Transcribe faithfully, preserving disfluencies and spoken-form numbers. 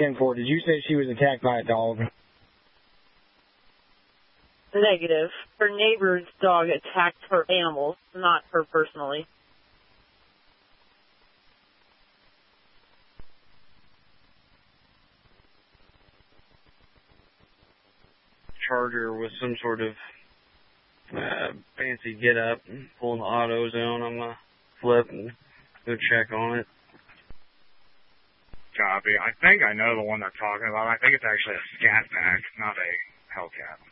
ten four, did you say she was attacked by a dog? Negative. Her neighbor's dog attacked her animals, not her personally. Charger with some sort of uh, fancy get up and pulling the auto zone. I'm going to flip and go check on it. Copy. I think I know the one they're talking about. I think it's actually a Scat Pack, not a Hellcat.